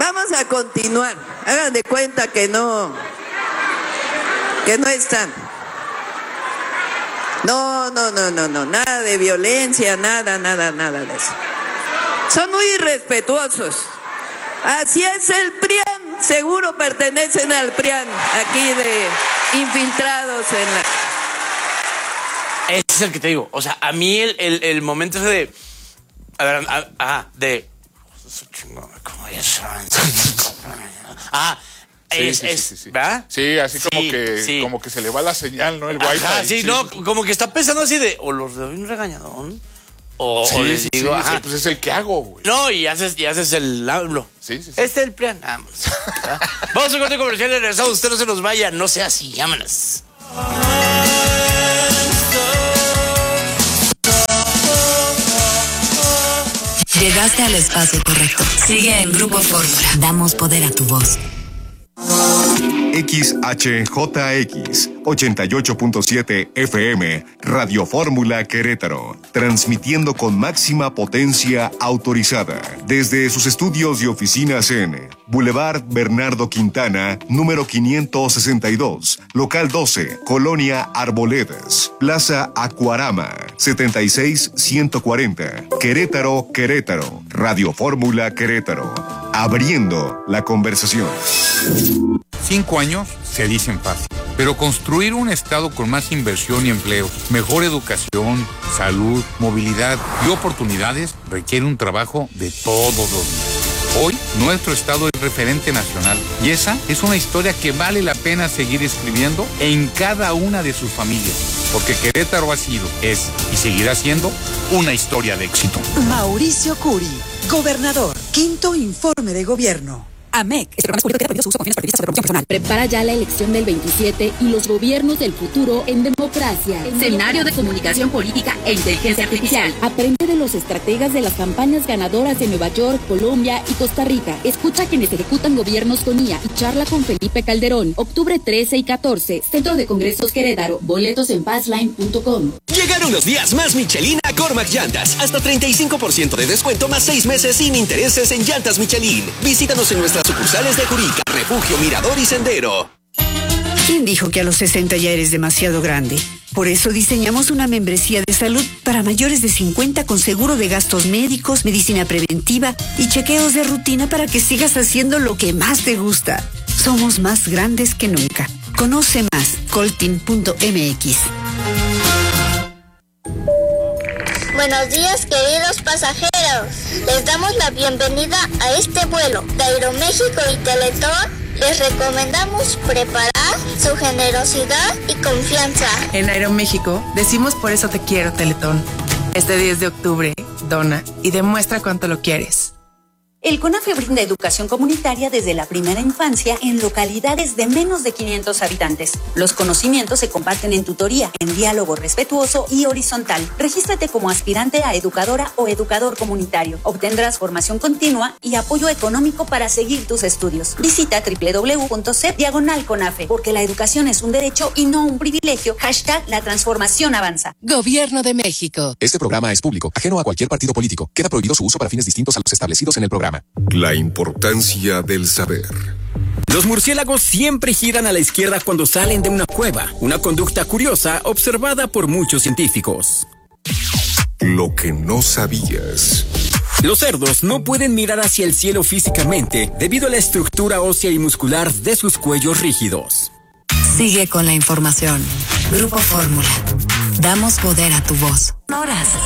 Vamos a continuar. Hagan de cuenta que no están. No, nada de violencia, nada de eso. Son muy irrespetuosos. Así es el PRIAN, seguro pertenecen al PRIAN, aquí de infiltrados en la... Ese es el que te digo, o sea, a mí el momento ese de... A ver, de... ¿Cómo es? Sí. ¿Verdad? Sí, así como que se le va la señal, ¿no? El wifi. Sí, no, como que está pensando así de, o los doy un regañadón, o les digo, pues es el que hago, güey. No, y haces el hablo. Sí. Este es el plan. Vamos. Vamos a un corte comercial y regresamos. Usted no se nos vaya, no sea así, llámanos. Llegaste al espacio correcto. Sigue en Grupo Fórmula. Damos poder a tu voz. XHJX 88.7 FM, Radio Fórmula Querétaro, transmitiendo con máxima potencia autorizada desde sus estudios y oficinas en Boulevard Bernardo Quintana, número 562, local 12, Colonia Arboledas, Plaza Acuarama, 76140, Querétaro, Radio Fórmula Querétaro, abriendo la conversación. 5 años se dicen fácil, pero construir un estado con más inversión y empleos, mejor educación, salud, movilidad y oportunidades requiere un trabajo de todos los días. Hoy, nuestro estado es referente nacional y esa es una historia que vale la pena seguir escribiendo en cada una de sus familias, porque Querétaro ha sido, es y seguirá siendo una historia de éxito. Mauricio Curi, gobernador, quinto informe de gobierno. AMEC, este programa es público y prohibido su uso con fines partidistas o de promoción personal. Prepara ya la elección del 27 y los gobiernos del futuro en democracia. Seminario de Comunicación Política e Inteligencia Artificial. Aprende de los estrategas de las campañas ganadoras de Nueva York, Colombia y Costa Rica. Escucha a quienes ejecutan gobiernos con IA y charla con Felipe Calderón. Octubre 13 y 14. Centro de Congresos Querétaro. Boletos en passline.com. Llegaron los días más Michelin a Cormac Llantas. Hasta 35% de descuento más 6 meses sin intereses en llantas Michelin. Visítanos en nuestras sucursales de Jurica, Refugio, Mirador y Sendero. ¿Quién dijo que a los 60 ya eres demasiado grande? Por eso diseñamos una membresía de salud para mayores de 50 con seguro de gastos médicos, medicina preventiva y chequeos de rutina para que sigas haciendo lo que más te gusta. Somos más grandes que nunca. Conoce más, coltin.mx. Buenos días, queridos pasajeros. Les damos la bienvenida a este vuelo de Aeroméxico y Teletón. Les recomendamos preparar su generosidad y confianza. En Aeroméxico decimos por eso te quiero, Teletón. Este 10 de octubre, dona y demuestra cuánto lo quieres. El CONAFE brinda educación comunitaria desde la primera infancia en localidades de menos de 500 habitantes. Los conocimientos se comparten en tutoría, en diálogo respetuoso y horizontal. Regístrate como aspirante a educadora o educador comunitario. Obtendrás formación continua y apoyo económico para seguir tus estudios. Visita www.cep/CONAFE, porque la educación es un derecho y no un privilegio. #La transformación avanza. Gobierno de México. Este programa es público, ajeno a cualquier partido político. Queda prohibido su uso para fines distintos a los establecidos en el programa. La importancia del saber. Los murciélagos siempre giran a la izquierda cuando salen de una cueva, una conducta curiosa observada por muchos científicos. Lo que no sabías. Los cerdos no pueden mirar hacia el cielo físicamente debido a la estructura ósea y muscular de sus cuellos rígidos. Sigue con la información. Grupo Fórmula. Damos poder a tu voz. Horas.